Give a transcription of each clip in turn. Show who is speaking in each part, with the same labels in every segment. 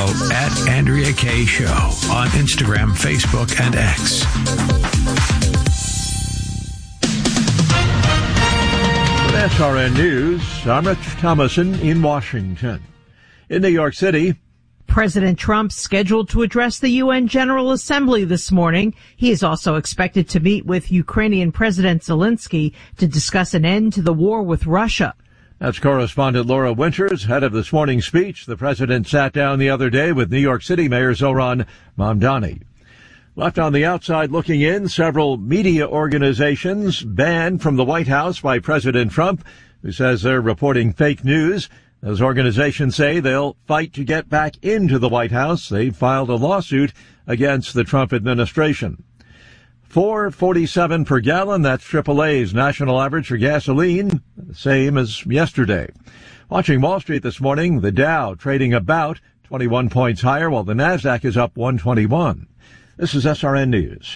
Speaker 1: follow at Andrea Kaye Show on Instagram, Facebook, and X.
Speaker 2: With SRN News, I'm Rich Thomason in Washington. In New York City,
Speaker 3: President Trump scheduled to address the UN General Assembly this morning. He is also expected to meet with Ukrainian President Zelensky to discuss an end to the war with Russia.
Speaker 2: That's correspondent Laura Winters. Head of this morning's speech, the president sat down the other day with New York City Mayor Zohran Mamdani. Left on the outside looking in, several media organizations banned from the White House by President Trump, who says they're reporting fake news. Those organizations say they'll fight to get back into the White House. They filed a lawsuit against the Trump administration. $4.47 per gallon, that's AAA's national average for gasoline, the same as yesterday. Watching Wall Street this morning, the Dow trading about 21 points higher, while the Nasdaq is up 121. This is SRN News.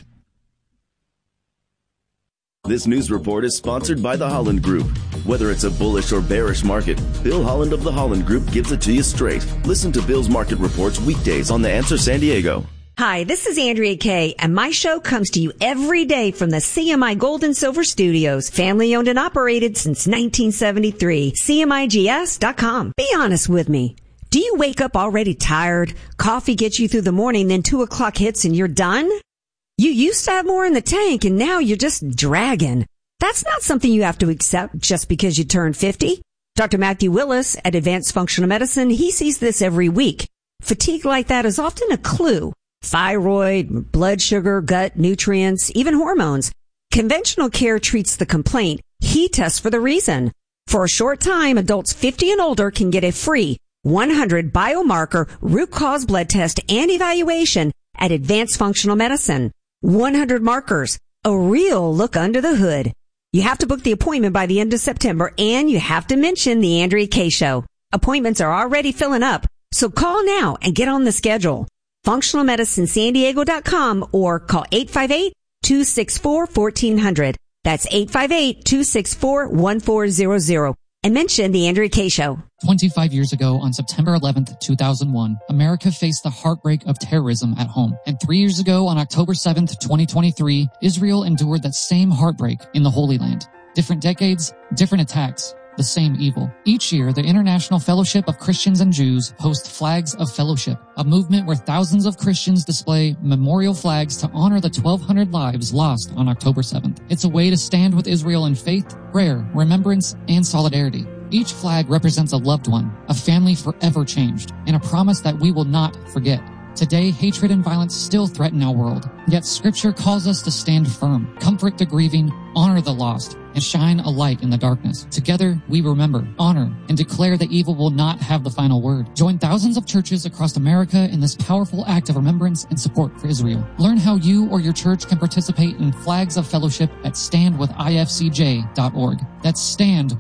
Speaker 4: This news report is sponsored by the Holland Group. Whether it's a bullish or bearish market, Bill Holland of the Holland Group gives it to you straight. Listen to Bill's market reports weekdays on The Answer San Diego.
Speaker 5: Hi, this is Andrea Kaye, and my show comes to you every day from the CMI Gold and Silver Studios, family owned and operated since 1973. CMIGS.com. Be honest with me. Do you wake up already tired? Coffee gets you through the morning, then 2 o'clock hits and you're done? You used to have more in the tank and now you're just dragging. That's not something you have to accept just because you turned 50. Dr. Matthew Willis at Advanced Functional Medicine, he sees this every week. Fatigue like that is often a clue. Thyroid, blood sugar, gut, nutrients, even hormones. Conventional care treats the complaint. He tests for the reason. For a short time, adults 50 and older can get a free 100 biomarker root cause blood test and evaluation at Advanced Functional Medicine. 100 markers, a real look under the hood. You have to book the appointment by the end of September, and you have to mention the Andrea Kaye Show. Appointments are already filling up, so call now and get on the schedule. FunctionalMedicineSanDiego.com or call 858-264-1400. That's 858-264-1400. And mention the Andrea Kaye Show.
Speaker 6: 25 years ago, on September 11th, 2001, America faced the heartbreak of terrorism at home. And 3 years ago, on October 7th, 2023, Israel endured that same heartbreak in the Holy Land. Different decades, different attacks, the same evil. Each year, the International Fellowship of Christians and Jews hosts Flags of Fellowship, a movement where thousands of Christians display memorial flags to honor the 1,200 lives lost on October 7th. It's a way to stand with Israel in faith, prayer, remembrance, and solidarity. Each flag represents a loved one, a family forever changed, and a promise that we will not forget. Today, hatred and violence still threaten our world, yet Scripture calls us to stand firm, comfort the grieving, honor the lost, and shine a light in the darkness. Together, we remember, honor, and declare that evil will not have the final word. Join thousands of churches across America in this powerful act of remembrance and support for Israel. Learn how you or your church can participate in Flags of Fellowship at standwithifcj.org. That's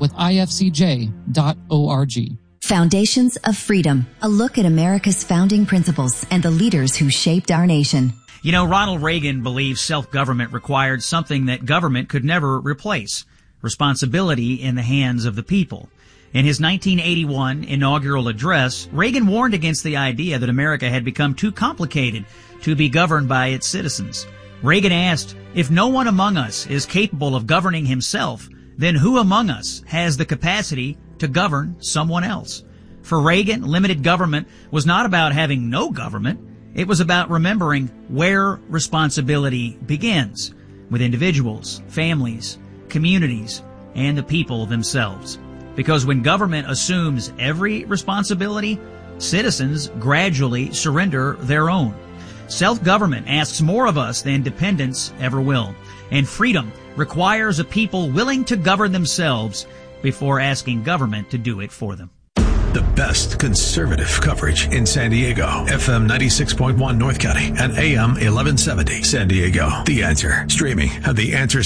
Speaker 6: standwithifcj.org.
Speaker 7: Foundations of Freedom, a look at America's founding principles and the leaders who shaped our nation.
Speaker 8: You know, Ronald Reagan believed self-government required something that government could never replace: responsibility in the hands of the people. In his 1981 inaugural address, Reagan warned against the idea that America had become too complicated to be governed by its citizens. Reagan asked, if no one among us is capable of governing himself, then who among us has the capacity to govern someone else? For Reagan, limited government was not about having no government. It was about remembering where responsibility begins, with individuals, families, communities, and the people themselves. Because when government assumes every responsibility, citizens gradually surrender their own. Self-government asks more of us than dependence ever will. And freedom requires a people willing to govern themselves before asking government to do it for them.
Speaker 1: The best conservative coverage in San Diego. FM 96.1 North County and AM 1170 San Diego. The Answer. Streaming at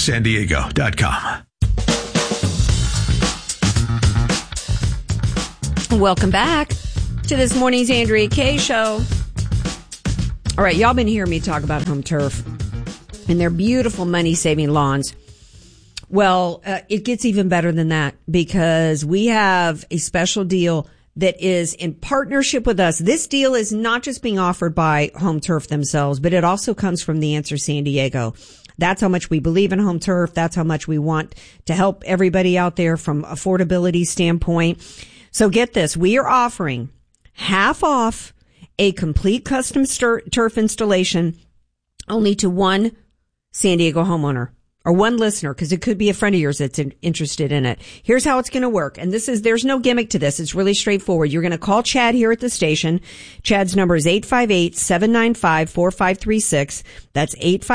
Speaker 1: theanswersandiego.com.
Speaker 5: Welcome back to this morning's Andrea Kaye Show. All right, y'all been hearing me talk about Home Turf and their beautiful money-saving lawns. Well, it gets even better than that, because we have a special deal that is in partnership with us. This deal is not just being offered by Home Turf themselves, but it also comes from The Answer San Diego. That's how much we believe in Home Turf. That's how much we want to help everybody out there from affordability standpoint. So get this. We are offering half off a complete custom turf installation only to one San Diego homeowner or one listener, because it could be a friend of yours that's interested in it. Here's how it's going to work. And there's no gimmick to this. It's really straightforward. You're going to call Chad here at the station. Chad's number is 858-795-4536. That's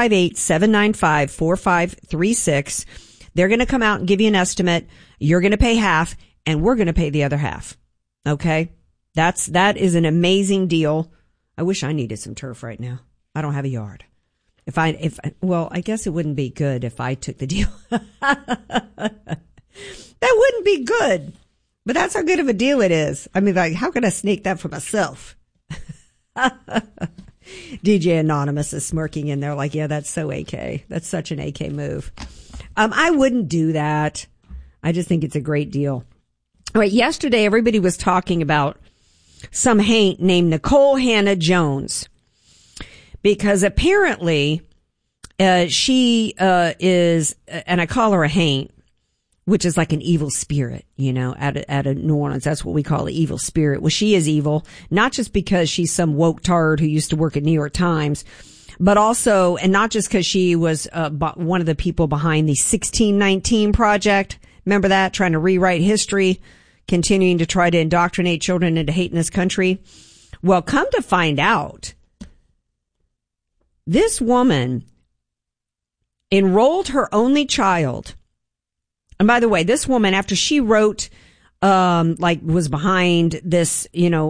Speaker 5: 858-795-4536. They're going to come out and give you an estimate. You're going to pay half and we're going to pay the other half. Okay. That is an amazing deal. I wish I needed some turf right now. I don't have a yard. Well, I guess it wouldn't be good if I took the deal. That wouldn't be good. But that's how good of a deal it is. I mean, like, how can I sneak that for myself? DJ Anonymous is smirking in there like, yeah, that's so AK. That's such an AK move. I wouldn't do that. I just think it's a great deal. All right. Yesterday, everybody was talking about some haint named Nicole Hannah Jones. Because apparently, she is, and I call her a haint, which is like an evil spirit, out of New Orleans. That's what we call an evil spirit. Well, she is evil, not just because she's some woke tard who used to work at New York Times, but also, and not just because she was one of the people behind the 1619 Project. Remember that? Trying to rewrite history, continuing to try to indoctrinate children into hating this country. Well, come to find out, this woman enrolled her only child. And by the way, this woman, after she wrote, was behind this,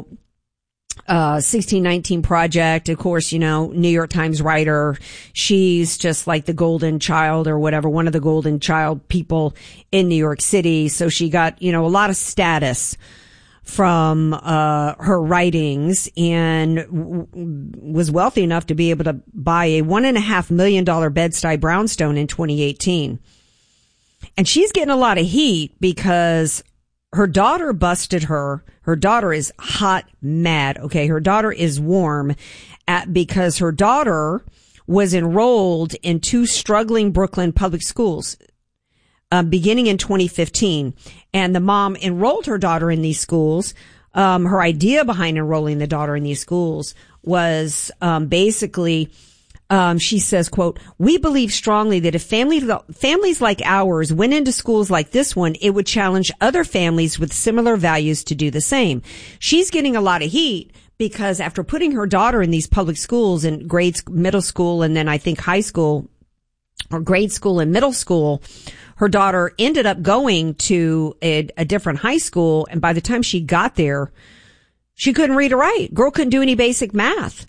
Speaker 5: 1619 Project, of course, New York Times writer. She's just like the golden child or whatever, one of the golden child people in New York City. So she got, a lot of status from her writings and was wealthy enough to be able to buy a $1.5 million Bed-Stuy brownstone in 2018. And she's getting a lot of heat because her daughter busted her. Her daughter is hot mad. Okay. Her daughter is warm because her daughter was enrolled in two struggling Brooklyn public schools. Beginning in 2015. And the mom enrolled her daughter in these schools. Her idea behind enrolling the daughter in these schools was basically, she says, quote, "We believe strongly that if families like ours went into schools like this one, it would challenge other families with similar values to do the same." She's getting a lot of heat because after putting her daughter in these public schools in middle school, and then I think high school or grade school and middle school, her daughter ended up going to a different high school. And by the time she got there, she couldn't read or write. Girl couldn't do any basic math.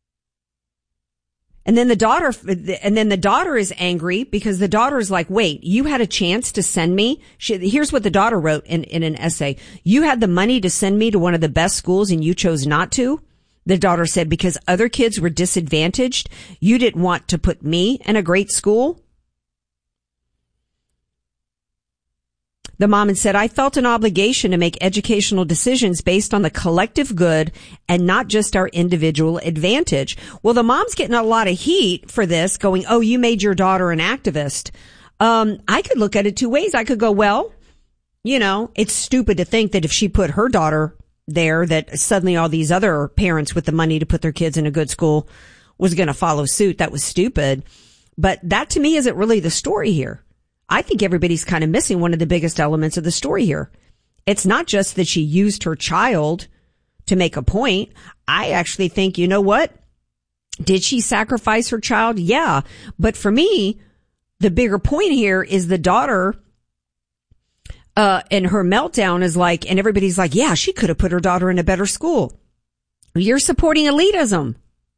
Speaker 5: And then the daughter is angry because the daughter is like, wait, you had a chance to send me. Here's what the daughter wrote in an essay. "You had the money to send me to one of the best schools and you chose not to." The daughter said, "Because other kids were disadvantaged, you didn't want to put me in a great school." The mom had said, "I felt an obligation to make educational decisions based on the collective good and not just our individual advantage." Well, the mom's getting a lot of heat for this, going, "Oh, you made your daughter an activist." I could look at it two ways. I could go, well, it's stupid to think that if she put her daughter there, that suddenly all these other parents with the money to put their kids in a good school was going to follow suit. That was stupid. But that to me isn't really the story here. I think everybody's kind of missing one of the biggest elements of the story here. It's not just that she used her child to make a point. I actually think, you know what? Did she sacrifice her child? Yeah. But for me, the bigger point here is the daughter, and her meltdown is like, and everybody's like, yeah, she could have put her daughter in a better school. You're supporting elitism.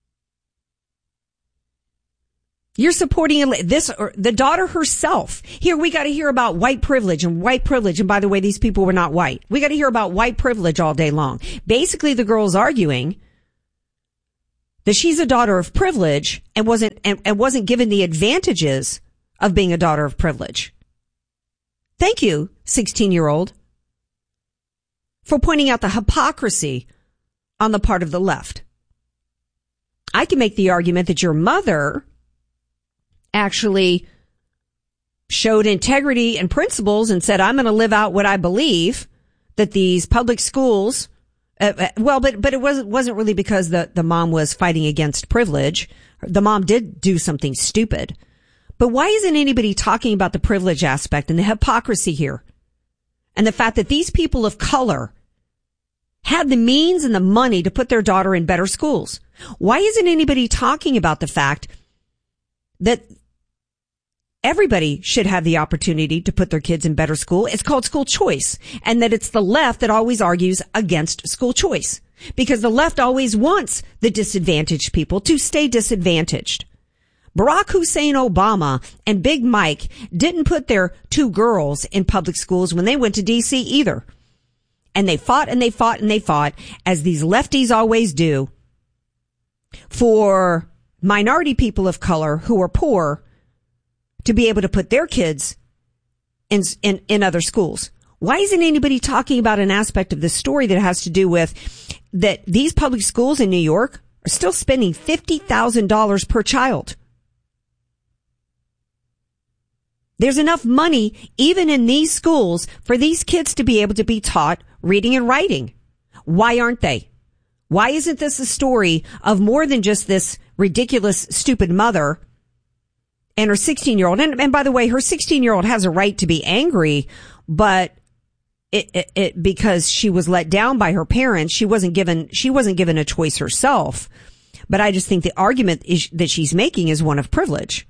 Speaker 5: You're supporting the daughter herself. Here, we got to hear about white privilege. And by the way, these people were not white. We got to hear about white privilege all day long. Basically, the girl's arguing that she's a daughter of privilege and wasn't given the advantages of being a daughter of privilege. Thank you, 16-year-old. for pointing out the hypocrisy on the part of the left. I can make the argument that your mother actually showed integrity and principles and said, I'm going to live out what I believe, that these public schools, but it wasn't really because the mom was fighting against privilege. The mom did do something stupid. But why isn't anybody talking about the privilege aspect and the hypocrisy here? And the fact that these people of color had the means and the money to put their daughter in better schools. Why isn't anybody talking about the fact that everybody should have the opportunity to put their kids in better school? It's called school choice. And that it's the left that always argues against school choice. Because the left always wants the disadvantaged people to stay disadvantaged. Barack Hussein Obama and Big Mike didn't put their two girls in public schools when they went to D.C. either. And they fought and they fought and they fought, as these lefties always do, for minority people of color who are poor to be able to put their kids in other schools. Why isn't anybody talking about an aspect of this story that has to do with that these public schools in New York are still spending $50,000 per child? There's enough money, even in these schools, for these kids to be able to be taught reading and writing. Why aren't they? Why isn't this a story of more than just this ridiculous, stupid mother and her 16-year-old? And by the way, her 16-year-old has a right to be angry, but it because she was let down by her parents. She wasn't given a choice herself. But I just think the argument that she's making is one of privilege.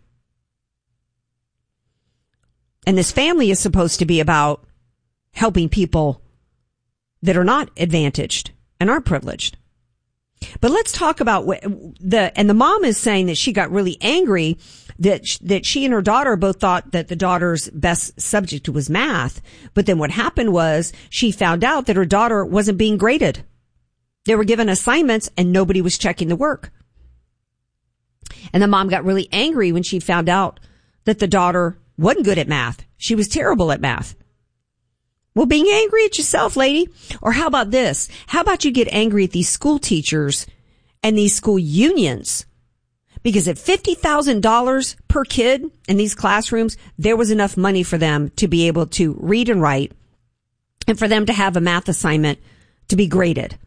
Speaker 5: And this family is supposed to be about helping people that are not advantaged and aren't privileged. But let's talk about the mom is saying that she got really angry that she and her daughter both thought that the daughter's best subject was math. But then what happened was she found out that her daughter wasn't being graded. They were given assignments and nobody was checking the work. And the mom got really angry when she found out that the daughter wasn't good at math. She was terrible at math. Well, being angry at yourself, lady. Or how about this? How about you get angry at these school teachers and these school unions? Because at $50,000 per kid in these classrooms, there was enough money for them to be able to read and write and for them to have a math assignment to be graded.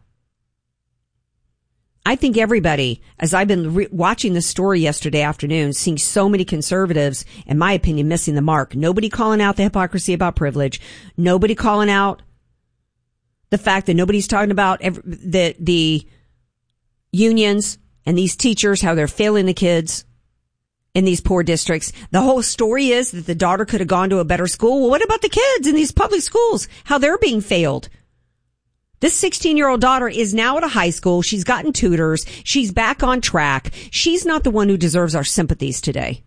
Speaker 5: I think everybody, as I've been watching the story yesterday afternoon, seeing so many conservatives, in my opinion, missing the mark. Nobody calling out the hypocrisy about privilege. Nobody calling out the fact that nobody's talking about the unions and these teachers, how they're failing the kids in these poor districts. The whole story is that the daughter could have gone to a better school. Well, what about the kids in these public schools? How they're being failed? This 16-year-old daughter is now at a high school. She's gotten tutors. She's back on track. She's not the one who deserves our sympathies today.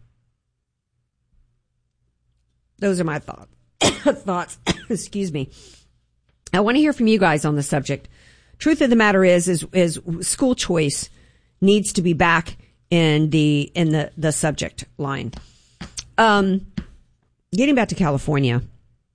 Speaker 5: Those are my thoughts. Excuse me. I want to hear from you guys on the subject. Truth of the matter is school choice needs to be back in the subject line. Getting back to California.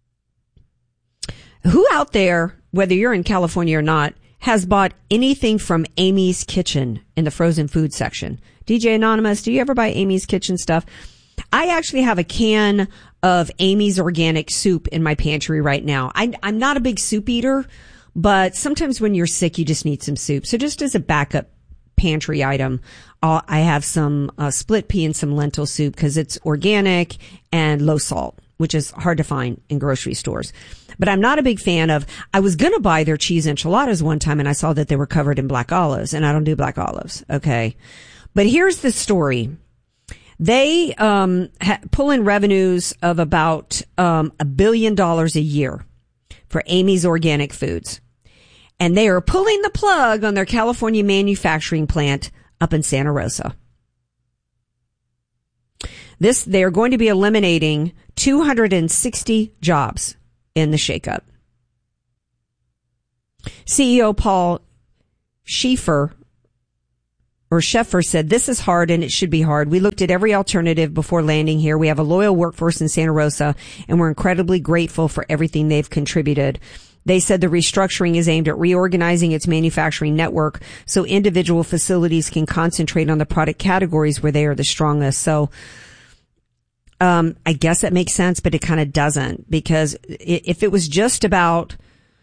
Speaker 5: Who out there, whether you're in California or not, has bought anything from Amy's Kitchen in the frozen food section? DJ Anonymous, do you ever buy Amy's Kitchen stuff? I actually have a can of Amy's organic soup in my pantry right now. I'm not a big soup eater, but sometimes when you're sick, you just need some soup. So just as a backup pantry item, I have some split pea and some lentil soup because it's organic and low salt, which is hard to find in grocery stores. But I'm not a big fan of, I was going to buy their cheese enchiladas one time and I saw that they were covered in black olives, and I don't do black olives. Okay. But here's the story. They pull in revenues of about $1 billion a year for Amy's Organic Foods. And they are pulling the plug on their California manufacturing plant up in Santa Rosa. They are going to be eliminating 260 jobs in the shakeup. CEO Paul Schaefer said, "This is hard and it should be hard. We looked at every alternative before landing here. We have a loyal workforce in Santa Rosa and we're incredibly grateful for everything they've contributed. They said the restructuring is aimed at reorganizing its manufacturing network so individual facilities can concentrate on the product categories where they are the strongest. So, I guess that makes sense, but it kind of doesn't, because if it was just about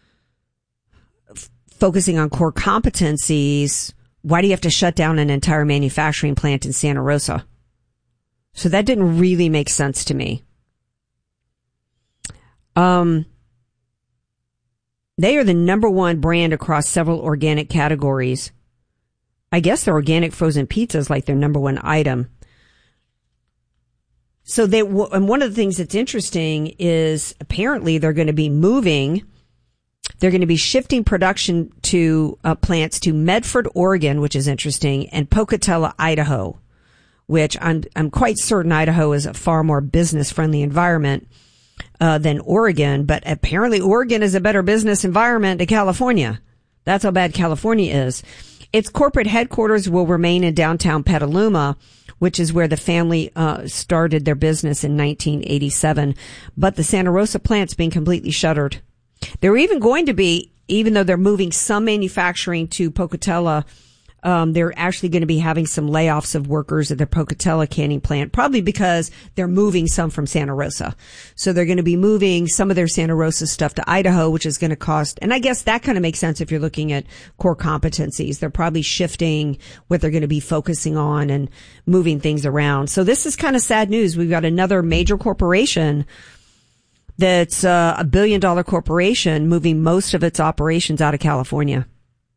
Speaker 5: focusing on core competencies, why do you have to shut down an entire manufacturing plant in Santa Rosa? So that didn't really make sense to me. They are the number one brand across several organic categories. I guess their organic frozen pizza is like their number one item. So and one of the things that's interesting is apparently they're going to be shifting production to plants to Medford, Oregon, which is interesting, and Pocatello, Idaho, which I'm quite certain Idaho is a far more business friendly environment than Oregon, but apparently Oregon is a better business environment than California. That's how bad California is. Its corporate headquarters will remain in downtown Petaluma, which is where the family started their business in 1987. But the Santa Rosa plant's being completely shuttered. They're even going to be, even though they're moving some manufacturing to Pocatello, they're actually going to be having some layoffs of workers at their Pocatello canning plant, probably because they're moving some from Santa Rosa. So they're going to be moving some of their Santa Rosa stuff to Idaho, which is going to cost, and I guess that kind of makes sense if you're looking at core competencies. They're probably shifting what they're going to be focusing on and moving things around. So this is kind of sad news. We've got another major corporation that's $1 billion corporation moving most of its operations out of California.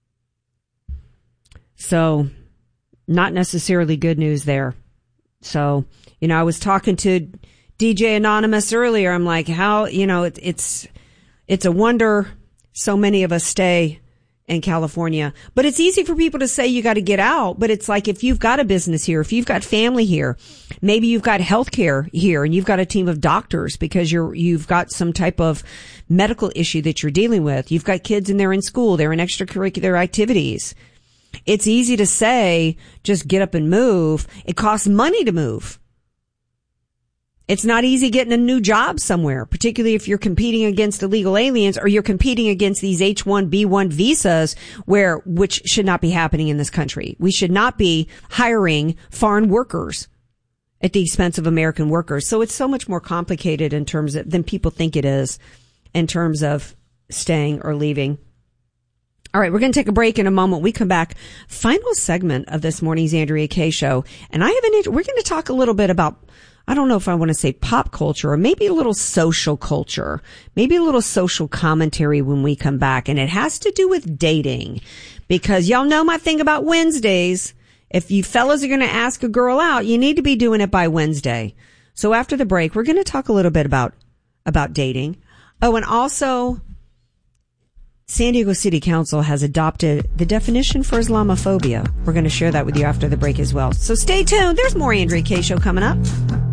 Speaker 5: So not necessarily good news there. So, I was talking to DJ Anonymous earlier. I'm like, how, it's a wonder so many of us stay in California, but it's easy for people to say you got to get out. But it's like, if you've got a business here, if you've got family here, maybe you've got healthcare here and you've got a team of doctors because you've got some type of medical issue that you're dealing with. You've got kids and they're in school, they're in extracurricular activities. It's easy to say, just get up and move. It costs money to move. It's not easy getting a new job somewhere, particularly if you're competing against illegal aliens or you're competing against these H-1B1 visas, which should not be happening in this country. We should not be hiring foreign workers at the expense of American workers. So it's so much more complicated in terms of than people think it is in terms of staying or leaving. All right, we're going to take a break in a moment. We come back, final segment of this morning's Andrea Kaye Show. And we're going to talk a little bit about, I don't know if I want to say pop culture or maybe a little social culture, maybe a little social commentary when we come back. And it has to do with dating, because y'all know my thing about Wednesdays. If you fellas are going to ask a girl out, you need to be doing it by Wednesday. So after the break, we're going to talk a little bit about dating. Oh, and also, San Diego City Council has adopted the definition for Islamophobia. We're going to share that with you after the break as well. So stay tuned. There's more Andrea Kaye Show coming up.